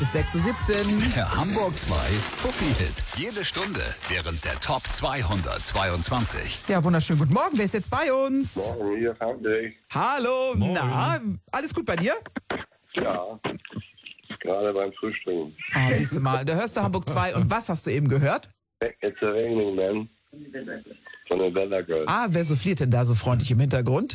Bis 6:17 Der Hamburg 2 Fuffi-Hit. Jede Stunde während der Top 222. Ja, wunderschönen guten Morgen. Wer ist jetzt bei uns? Morgen, hier Frank. Hallo. Morgen. Na, alles gut bei dir? Ja, gerade beim Frühstücken. Ah, siehst du mal. Da hörst du Hamburg 2. Und was hast du eben gehört? It's a Raining Man von den Bella Girls. Ah, wer souffliert denn da so freundlich im Hintergrund?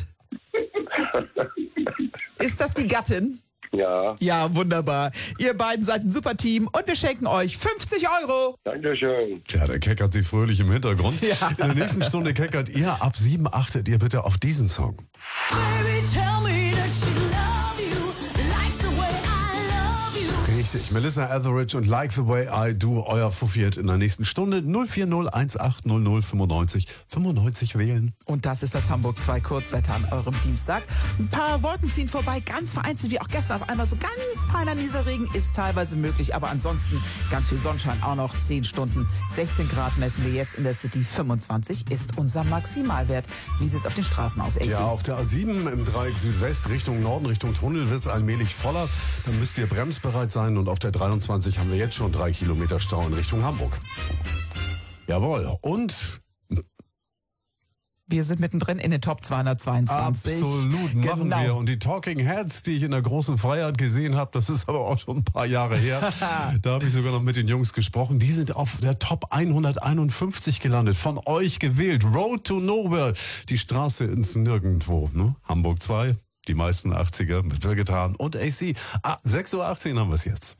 Ist das die Gattin? Ja, Ja, wunderbar. Ihr beiden seid ein super Team und wir schenken euch 50 €. Dankeschön. Tja, der keckert sich fröhlich im Hintergrund. Ja. In der nächsten Stunde keckert ihr. Ab 7 achtet ihr bitte auf diesen Song. Baby, tell me, does she love you like the way I love you? Richtig, Melissa Etheridge und Like the Way I Do, euer Fuffi-Hit in der nächsten Stunde. 040 1800 95 95 wählen. Und das ist das Hamburg 2 Kurzwetter an eurem Dienstag. Ein paar Wolken ziehen vorbei, ganz vereinzelt wie auch gestern. Auf einmal so ganz feiner Nieselregen ist teilweise möglich, aber ansonsten ganz viel Sonnenschein auch noch. 10 Stunden, 16 Grad messen wir jetzt in der City, 25 ist unser Maximalwert. Wie sieht es auf den Straßen aus, AC? Ja, auf der A7 im Dreieck Südwest Richtung Norden, Richtung Tunnel wird es allmählich voller. Dann müsst ihr bremsbereit sein und auf der 23 haben wir jetzt schon 3 Kilometer Stau in Richtung Hamburg. Jawohl. Und Wir sind mittendrin in den Top 222. absolut machen Genau. wir. Und die Talking Heads, die ich in der großen Freiheit gesehen habe, das ist aber auch schon ein paar Jahre her. Da habe ich sogar noch mit den Jungs gesprochen. Die sind auf der Top 151 gelandet. Von euch gewählt. Road to Nowhere. Die Straße ins Nirgendwo. Ne? Hamburg 2. Die meisten 80er mit Birgit Hahn und AC. 6:18 Uhr haben wir es jetzt.